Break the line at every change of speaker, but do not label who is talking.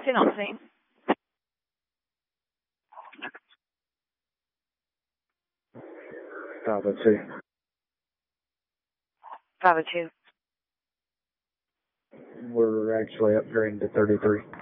Anything on scene?
502.
502.
We're actually upgrading to 33.